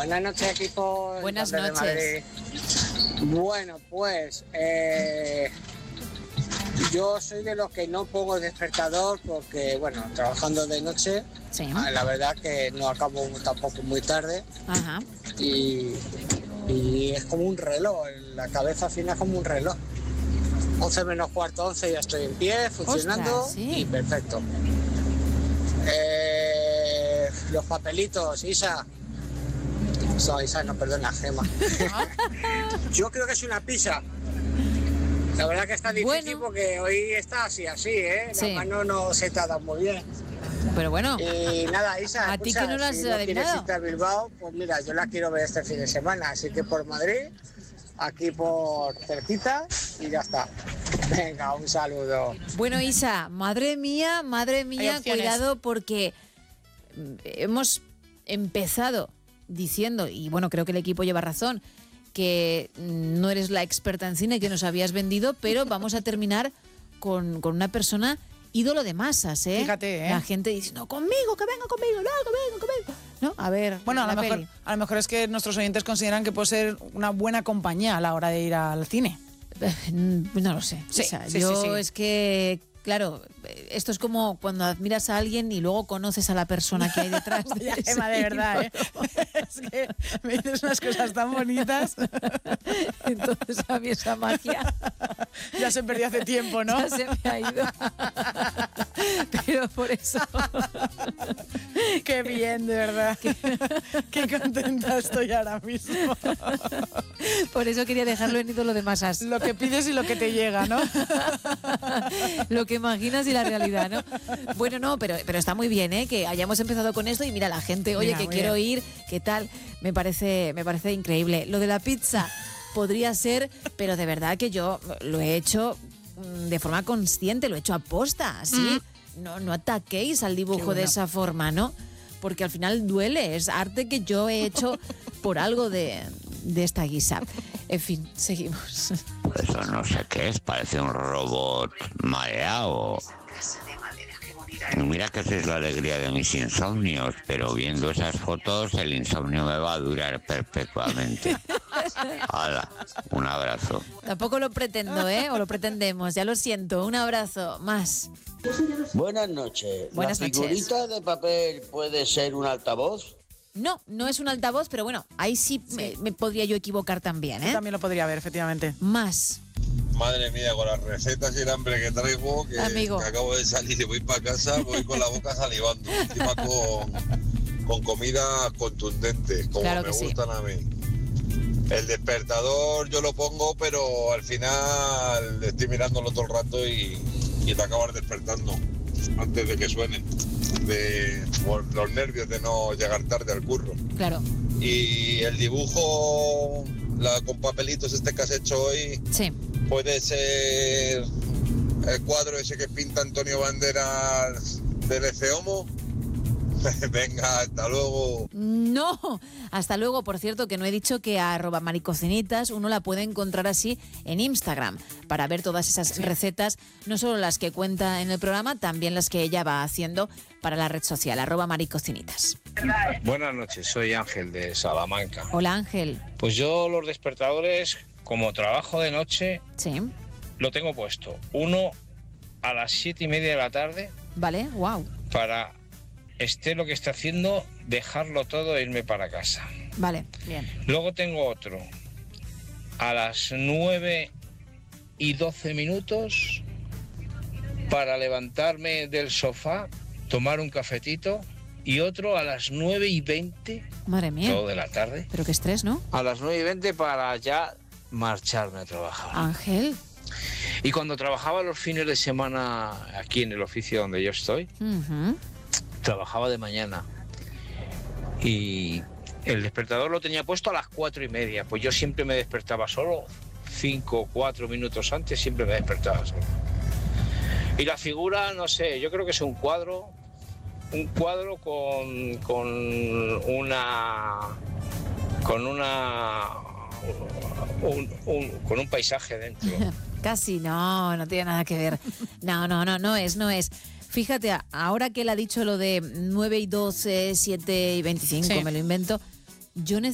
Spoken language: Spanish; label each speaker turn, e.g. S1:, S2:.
S1: Buenas noches, equipo.
S2: Buenas
S1: de
S2: noches.
S1: Madrid. Bueno, pues yo soy de los que no pongo despertador porque, bueno, trabajando de noche,
S2: Sí.
S1: la verdad que no acabo tampoco muy tarde
S2: Ajá.
S1: y es como un reloj, en la cabeza al final es como un reloj. 11 menos cuarto, 11 ya estoy en pie, funcionando.
S2: Ostras, sí.
S1: Y perfecto. Los papelitos, Isa. Isa, no, perdona, Gema. Yo creo que es una pizza. La verdad que está difícil porque hoy está así, ¿eh?
S2: Sí.
S1: La mano no se te ha dado muy bien.
S2: Pero bueno,
S1: Y nada, Isa,
S2: ¿a ti que no lo has
S1: si no quieres
S2: adivinado?
S1: irte a Bilbao, pues mira, yo la quiero ver este fin de semana. Así que por Madrid, aquí por cerquita y ya está. Venga, un saludo.
S2: Bueno, Isa, madre mía,
S3: opciones.
S2: cuidado porque hemos empezado diciendo, y bueno, creo que el equipo lleva razón, que no eres la experta en cine que nos habías vendido, pero vamos a terminar con una persona ídolo de masas, ¿eh?
S3: Fíjate, ¿eh?
S2: La gente dice, no, conmigo, que venga conmigo, no, conmigo. ¿No? A ver,
S3: Bueno, a
S2: la
S3: lo mejor es que nuestros oyentes consideran que puede ser una buena compañía a la hora de ir al cine.
S2: No lo sé.
S3: Sí,
S2: O sea,
S3: sí,
S2: yo
S3: sí, sí.
S2: es que, claro, esto es como cuando admiras a alguien y luego conoces a la persona que hay detrás de
S3: Ya,
S2: ese
S3: Emma, de verdad, ¿eh?
S2: ídolo.
S3: Es que me dices unas cosas tan bonitas.
S2: Entonces a mí esa magia
S3: Ya se perdió hace tiempo, ¿no?
S2: ya se me ha ido. Pero por eso...
S3: Qué bien, de verdad. Qué contenta estoy ahora mismo.
S2: Por eso quería dejarlo en ídolo de masas.
S3: Lo que pides y lo que te llega, ¿no?
S2: Lo que imaginas y la realidad, ¿no? Bueno, no, pero está muy bien, ¿eh? Que hayamos empezado con esto y mira, la gente, oye,
S3: Mira,
S2: que
S3: muy
S2: quiero
S3: bien.
S2: ir, ¿qué tal? Me parece increíble. Lo de la pizza podría ser, pero de verdad que yo lo he hecho de forma consciente, lo he hecho a posta, ¿sí? No ataquéis al dibujo
S3: Qué bueno.
S2: de esa forma, ¿no? Porque al final duele, es arte que yo he hecho por algo de esta guisa. En fin, seguimos.
S4: Eso no sé qué es, parece un robot mareado. Mira que esa es la alegría de mis insomnios, pero viendo esas fotos el insomnio me va a durar perpetuamente. Hala, un abrazo.
S2: Tampoco lo pretendo, ¿eh? O lo pretendemos, ya lo siento. Un abrazo, más.
S5: Buenas noches.
S2: Buenas
S5: ¿La
S2: noches.
S5: figurita de papel puede ser un altavoz?
S2: No es un altavoz, pero bueno, ahí sí, me podría yo equivocar también,
S3: Yo
S2: ¿eh?
S3: también lo podría ver, efectivamente.
S2: Más.
S6: Madre mía, con las recetas y el hambre que traigo, que
S2: Amigo.
S6: acabo de salir y voy para casa, voy con la boca salivando. Encima con comida contundente, como
S2: Claro
S6: me
S2: que sí.
S6: gustan a mí. El despertador yo lo pongo, pero al final estoy mirándolo todo el rato y te acabas despertando antes de que suene. Por los nervios de no llegar tarde al curro.
S2: Claro,
S6: Y el dibujo con papelitos que has hecho hoy,
S2: sí.
S6: puede ser el cuadro ese que pinta Antonio Banderas del Eceomo. Venga, hasta luego.
S2: No, hasta luego. Por cierto, que no he dicho que a @maricocinitas uno la puede encontrar así en Instagram para ver todas esas recetas, no solo las que cuenta en el programa, también las que ella va haciendo para la red social, @maricocinitas.
S7: Buenas noches, soy Ángel de Salamanca.
S2: Hola, Ángel.
S7: Pues yo los despertadores, como trabajo de noche,
S2: Sí,
S7: lo tengo puesto. Uno a las 7:30 de la tarde
S2: vale, wow.
S7: para, esté lo que esté haciendo, dejarlo todo e irme para casa.
S2: Vale, bien.
S7: Luego tengo otro a las 9:12 para levantarme del sofá, tomar un cafetito, y otro a las 9:20,
S2: Madre mía.
S7: todo de la tarde,
S2: Pero qué estrés, ¿no?
S7: a las 9:20 para ya marcharme a trabajar.
S2: Ángel.
S7: Y cuando trabajaba los fines de semana aquí en el oficio donde yo estoy,
S2: Ujú.
S7: trabajaba de mañana y el despertador lo tenía puesto a las 4:30. Pues yo siempre me despertaba solo, 5 o 4 minutos antes siempre me despertaba solo. Y la figura, no sé, yo creo que es un cuadro con un paisaje dentro.
S2: Casi, no tiene nada que ver. No es. Fíjate, ahora que él ha dicho lo de 9:12, 7:25,
S3: Sí.
S2: me lo invento, yo